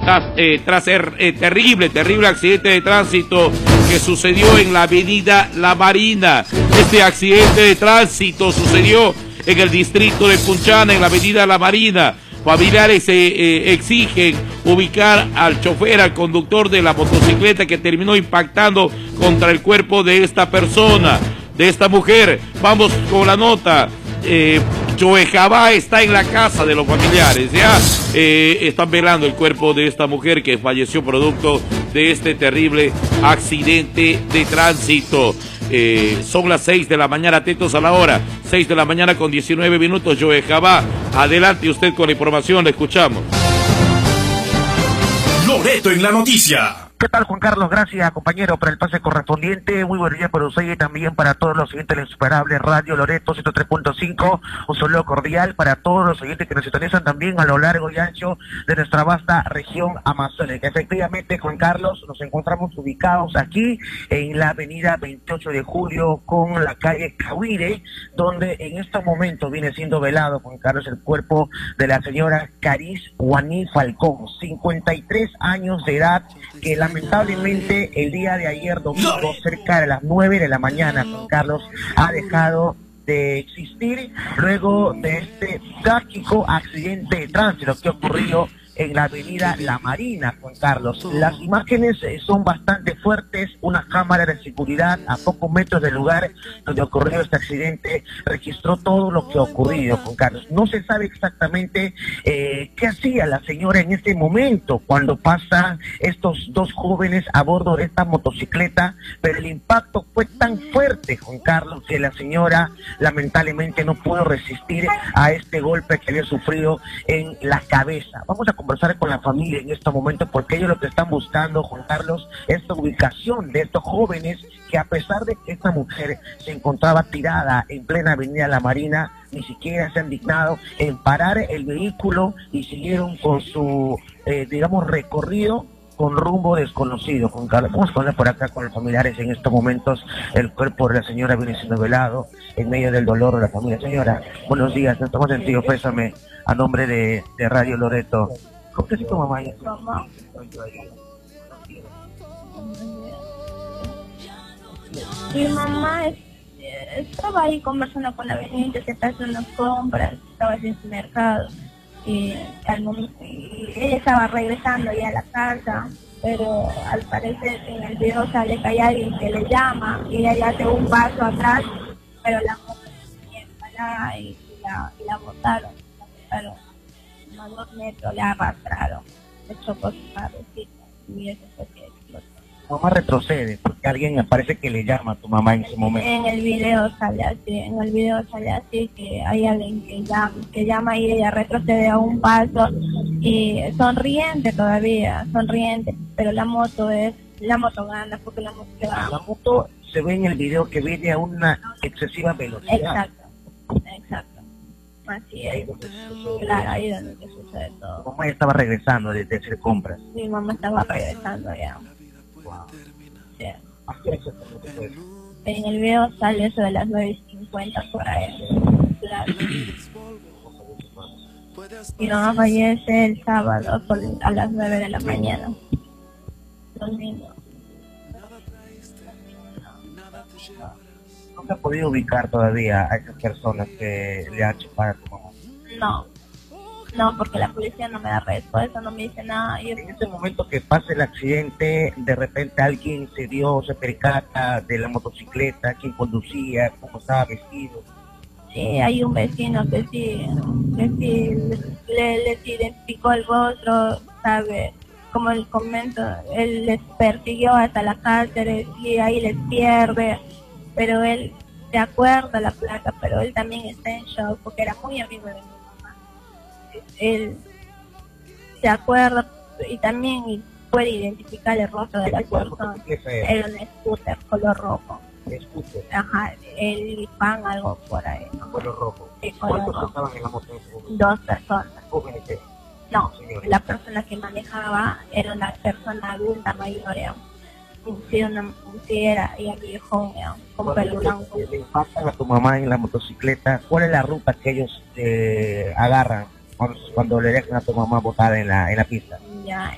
tras el terrible accidente de tránsito que sucedió en la avenida La Marina. Este accidente de tránsito sucedió en el distrito de Punchana, en la avenida La Marina. Familiares exigen ubicar al chofer, al conductor de la motocicleta que terminó impactando contra el cuerpo de esta persona, de esta mujer. Vamos con la nota. Choejabá está en la casa de los familiares, ya están velando el cuerpo de esta mujer que falleció producto de este terrible accidente de tránsito. Son las 6 de la mañana, atentos a la hora, 6 de la mañana con 19 minutos, Choejabá. Adelante usted con la información, le escuchamos. Loreto en la noticia. ¿Qué tal, Juan Carlos? Gracias, compañero, por el pase correspondiente. Muy buen día para usted y también para todos los oyentes de la insuperable Radio Loreto 103.5. Un saludo cordial para todos los oyentes que nos sintonizan también a lo largo y ancho de nuestra vasta región amazónica. Efectivamente, Juan Carlos, nos encontramos ubicados aquí en la avenida 28 de julio con la calle Cahuire, donde en este momento viene siendo velado, Juan Carlos, el cuerpo de la señora Caris Guaní Falcón, 53 años de edad, que lamentablemente el día de ayer domingo cerca de las 9 de la mañana, Juan Carlos, ha dejado de existir luego de este trágico accidente de tránsito que ha ocurrido en la avenida La Marina, Juan Carlos. Las imágenes son bastante fuertes. Una cámara de seguridad a pocos metros del lugar donde ocurrió este accidente registró todo lo que ha ocurrido, Juan Carlos. No se sabe exactamente qué hacía la señora en este momento cuando pasan estos dos jóvenes a bordo de esta motocicleta, pero el impacto fue tan fuerte, Juan Carlos, que la señora lamentablemente no pudo resistir a este golpe que había sufrido en la cabeza. Vamos a conversar con la familia en estos momentos porque ellos lo que están buscando, Juan Carlos, es la ubicación de estos jóvenes que, a pesar de que esta mujer se encontraba tirada en plena avenida La Marina, ni siquiera se han dignado en parar el vehículo y siguieron con su, digamos, recorrido con rumbo desconocido, Juan Carlos. Vamos a poner por acá con los familiares en estos momentos. El cuerpo de la señora viene siendo velado en medio del dolor de la familia. Señora, buenos días, nos estamos en tío, pésame a nombre de Radio Loreto. ¿Cómo te sientes, mamá? Mamá. Mi mamá estaba ahí conversando con la vecina que está haciendo compras, estaba en su mercado. Y ella estaba regresando ya a la casa, pero al parecer en el video sale que hay alguien que le llama y ella hace un paso atrás, pero la moto se embalada y la botaron, a 2 metros, la arrastraron, le chocó su cabecita y eso fue que explotó. Mamá retrocede porque alguien parece que le llama a tu mamá en ese momento. En el video sale así, que hay alguien que llama y ella retrocede a un paso y sonriente todavía, pero la moto gana porque la moto se va. La moto se ve en el video que viene a una excesiva velocidad. Exacto. Así es. Claro, ahí es donde sucede todo. Tu mamá ya estaba regresando de hacer compras. Mi mamá estaba regresando ya. Wow. Sí. ¿A qué hora exactamente fue eso? En el video sale eso de las 9:50 por ahí. Claro. Mi mamá fallece el sábado a las 9 de la mañana. Domingo. ¿No se ha podido ubicar todavía a esas personas que le han chocado a tu mamá? No, porque la policía no me da respuesta, no me dice nada. En ese momento que pasa el accidente, de repente alguien se percata de la motocicleta, quién conducía, cómo estaba vestido. Sí, hay un vecino que sí les identificó el rostro, sabe, como les comento, él les persiguió hasta la cárcel y ahí les pierde, pero él se acuerda la placa, pero él también está en shock porque era muy amigo de mi mamá. Él se acuerda y también puede identificar el rostro de la persona. Era un scooter color rojo. Scooter. Ajá, el pan, algo por ahí. ¿No? Color rojo. Sí, color ¿Cuántos rojo. estaban en la moto en ese momento? 2 personas. Jóvenes. No, señores. la persona que manejaba era una persona adulta mayor, sí era viejón, con pelo blanco. Le impactan a tu mamá en la motocicleta. ¿Cuál es la ruta que ellos agarran cuando le dejan a tu mamá botada en la pista? Ya,